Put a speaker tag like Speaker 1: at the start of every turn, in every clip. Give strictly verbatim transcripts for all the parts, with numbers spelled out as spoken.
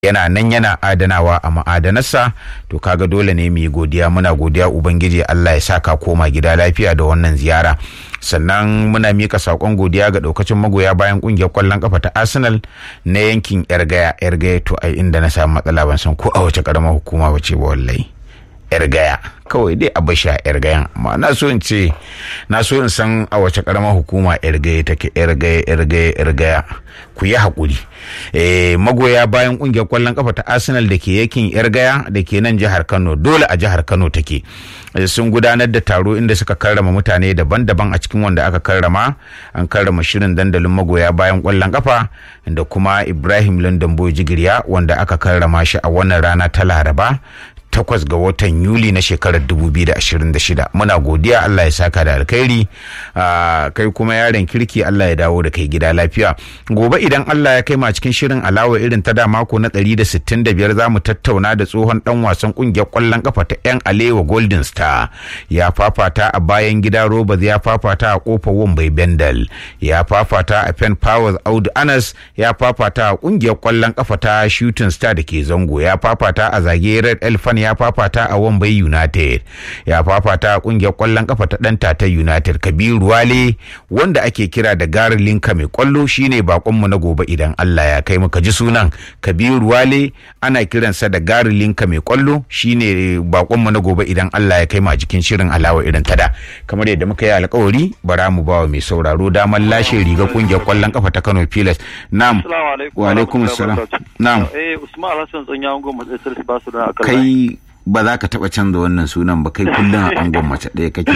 Speaker 1: yana nan yana adanawa a ma'adanarsa. To kaga dole ne mu yi godiya, muna godiya ubangiji Allah ya saka koma gida lafiya da wannan ziyara. Sannan muna mika sakon godiya ga daukacin magoya bayan kungiyar kwallon kafa ta Arsenal na yankin Yargaya. Yargaya to ai inda na samu matsala ban san ko a wace karamar hukuma bace ba wallahi. Yargaya kawai dai a basha Yargayan, amma na so in ce na so in san a wace karamar hukuma Yargaya take. Yargaya Yargaya Yargaya ku yi hakuri. Eh magoya bayan kungiyar kwallon kafa ta Arsenal da ke yakin Yargaya da ke nan jihar Kano, dole a jihar Kano take, sun gudanar da taro inda suka karrama mutane daban-daban. A cikin wanda aka karrama, an karrama shirin dandalin magoya bayan kwallon kafa da kuma Ibrahim London Boy Jigiriya, wanda aka karrama shi a wannan rana ta Laraba takwas ga watan Yuli na shekarar dubu biyu da ashirin da shida. Muna godiya, Allah ya saka da alkhairi. Kai kuma yaron kirki, Allah ya dawo da kai gida lafiya. Gobe idan Allah ya kai ma cikin shirin alawa irin ta da mako na ɗari da sittin da biyar, za mu tattauna da tsohon dan wasan kungiyar kwallon kafa ta yan Alewa Golden Star. Ya fafata a bayan gida Robert, ya fafata a kofar Wambai Bendel, ya fafata a Pen Powers Audu Anas, ya fafata a kungiyar kwallon kafa ta Shooting Star da ke Zango, ya fafata a Zage Red Elephant, ya fafata a Wambai United, ya fafata a kungiyar kwallon kafa ta Danta ta United. Kabiru Wale wanda ake kira da Gary Linka mai kwallo shine bakon mu na gobe idan Allah ya kai muka ji sunan Kabiru Wale, ana kiransa da Gary Linka mai kwallo, shine bakon mu na gobe idan Allah ya kai ma jikin shirin alawa irin tada. Kamar yadda muka yi alƙawari, bara mu bawa mai sauraro damar lashe riga kungiyar kwallon kafa ta Kano Pilas. Na'am. Wa alaikum assalam. Na'am.
Speaker 2: Eh Usman Alhassan Tsanya Angon Matsayar Basu da aka
Speaker 1: kai ba za ka taɓa canza wannan sunan ba, kai kullum a angon mace ɗaya kake.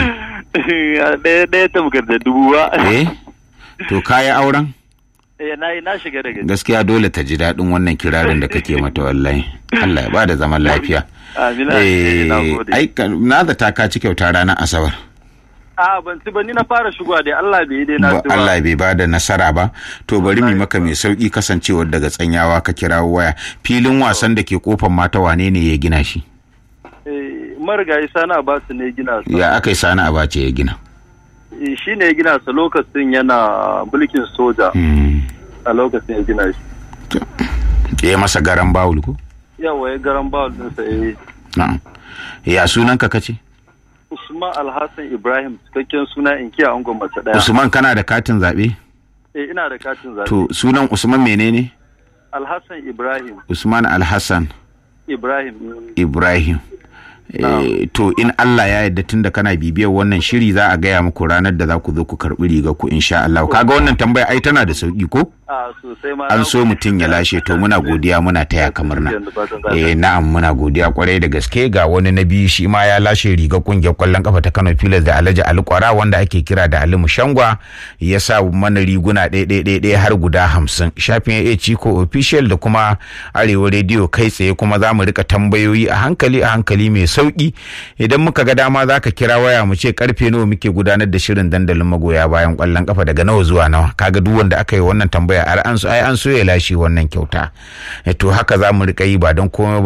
Speaker 2: Ɗaya ɗaya ta bukar da dubu ba.
Speaker 1: Eh, to kayi auren?
Speaker 2: Eh na yi na shiga da gaske.
Speaker 1: Gaskiya dole ta ji daɗin wannan kirarin da kake mata wallahi. Allah ya bada zaman lafiya.
Speaker 2: Amina.
Speaker 1: Eh, ai na da ta ka ci kyauta ranar Asabar.
Speaker 2: A ban ci ba, ni na fara shigowa dai, Allah bai dai na ci ba.
Speaker 1: Allah bai bada nasara ba. To bari mu maka mai sauki, kasancewar daga Tsanyawa ka kirawo waya. Filin wasan da ke kofar mata wane ne ya gina shi?
Speaker 2: Marigayi Sani Abasu ne gina su. Ya
Speaker 1: aka yi Sani Abasu ya gina?
Speaker 2: Shi ne ya gina su lokacin yana mulkin soja. A lokacin ya gina shi.
Speaker 1: Ya masa garan bawul ko?
Speaker 2: Yawa ya garan bawul ɗinsa ya yi.
Speaker 1: Na'am. Ya sunan ka kace?
Speaker 2: Usman Alhassan Ibrahim, cikakken suna in kiya angon mace ɗaya.
Speaker 1: Usman kana da katin zaɓe?
Speaker 2: Eh ina da katin zaɓe.
Speaker 1: To sunan Usman menene?
Speaker 2: Alhassan Ibrahim.
Speaker 1: Usman Alhassan
Speaker 2: Ibrahim.
Speaker 1: Ibrahim. Eh, to in Allah ya yarda, tunda kana bibiyar wannan shiri za a gaya muku ranar da za ku zo ku karɓi riga ku insha Allah. Kaga wannan tambaya ai tana da sauki ko?
Speaker 2: A sosai ma.
Speaker 1: An so mutum ya lashe, to muna godiya, muna taya kamar na. Eh na'am, muna godiya kwarai da gaske. Ga wani na biyu shi ma ya lashe riga kungiyar kwallon kafa ta Kano Pilas da Alhaji Alkwara wanda ake kira da Ali Mushangwa, ya sa mana riguna ɗaya ɗaya ɗaya har guda hamsin. Shafin A Chico Official da kuma Arewa Radio kai tsaye, kuma za mu rika tambayoyi a hankali a hankali mai sauki. Idan muka ga dama za ka kira waya mu ce karfe nawa muke gudanar da shirin dandalin magoya bayan kwallon kafa, daga nawa zuwa nawa. Kaga duk wanda aka yi wannan tambaya ai an so ya lashe wannan kyauta. To haka za mu rika yi, ba don komai